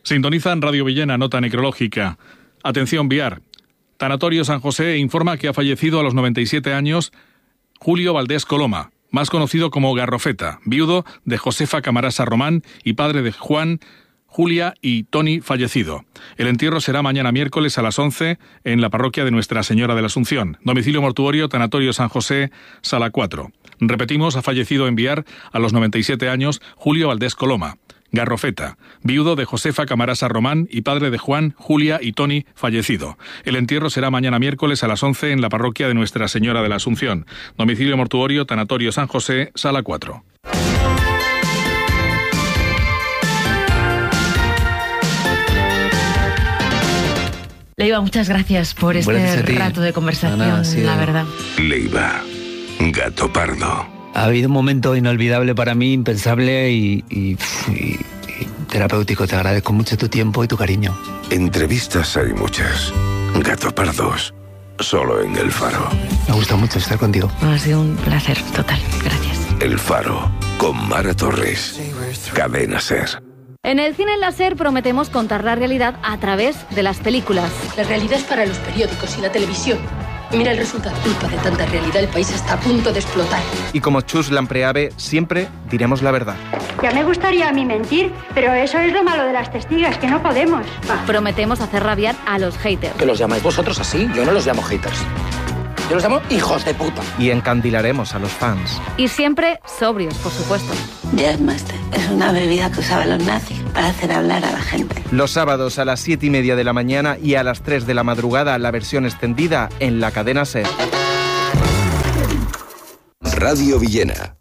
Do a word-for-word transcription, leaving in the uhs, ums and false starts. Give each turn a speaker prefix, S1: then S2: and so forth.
S1: Sintonizan Radio Villena, nota necrológica. Atención, Viar. Tanatorio San José informa que ha fallecido a los noventa y siete años Julio Valdés Coloma, más conocido como Garrofeta, viudo de Josefa Camarasa Román y padre de Juan, Julia y Tony, fallecido. El entierro será mañana miércoles a las once en la parroquia de Nuestra Señora de la Asunción. Domicilio mortuorio, Tanatorio San José, Sala cuatro. Repetimos, ha fallecido en Viar a los noventa y siete años Julio Valdés Coloma, Garrofeta, viudo de Josefa Camarasa Román y padre de Juan, Julia y Tony, fallecido. El entierro será mañana miércoles a las once en la parroquia de Nuestra Señora de la Asunción. Domicilio mortuorio, Tanatorio San José, Sala cuatro.
S2: Leiva, muchas gracias por este rato de conversación, Ana, sí, la verdad.
S3: Leiva, gato pardo.
S4: Ha habido un momento inolvidable para mí, impensable y, y, y, y terapéutico. Te agradezco mucho tu tiempo y tu cariño.
S3: Entrevistas hay muchas. Gato pardos, solo en El Faro.
S4: Me gusta mucho estar contigo.
S2: Ha sido un placer total. Gracias.
S3: El Faro, con Mara Torres. Cadena SER.
S5: En el cine láser prometemos contar la realidad a través de las películas.
S6: La realidad es para los periódicos y la televisión. Mira el resultado. Culpa de tanta realidad, el país está a punto de explotar.
S7: Y como Chus Lampreave, siempre diremos la verdad.
S8: Ya me gustaría a mí mentir, pero eso es lo malo de las testigas, que no podemos.
S5: Va. Prometemos hacer rabiar a los haters.
S9: ¿Que los llamáis vosotros así? Yo no los llamo haters. Yo los llamo hijos de puta.
S7: Y encandilaremos a los fans.
S5: Y siempre sobrios, por supuesto.
S10: Jazzmaster es una bebida que usaban los nazis para hacer hablar a la gente.
S7: Los sábados a las siete y media de la mañana y a las tres de la madrugada la versión extendida en la cadena SER.
S3: Radio Villena.